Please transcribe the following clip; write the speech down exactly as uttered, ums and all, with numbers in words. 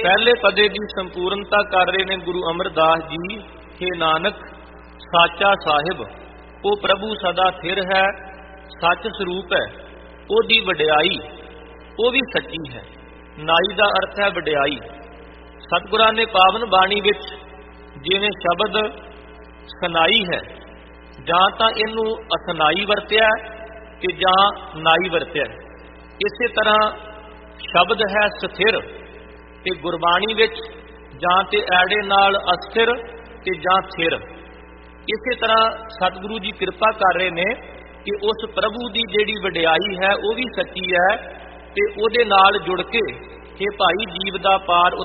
पहले पदे की संपूर्णता कर रहे ने गुरु अमरदास जी। हे नानक साचा साहिब वो प्रभु सदा थिर है, सच स्वरूप है, ओदी वडियाई वो भी सच्ची है। नाई का अर्थ है वडियाई। सतगुरां ने पावन बाणी विच जिवें शब्द सनाई है, जां तां इहनूं असनाई वरतिया ते जां नाई वरतिया। इसे तरह शब्द है स्थिर ते गुरबाणी विच जां ते ऐड़े नाल अस्थिर ते जां थिर। इसे तरह सतगुरु जी कृपा कर रहे ने कि उस प्रभु की जिहड़ी वडियाई है वह भी सच्ची है ते उहदे नाल जुड़ के हे भाई जीव दा पार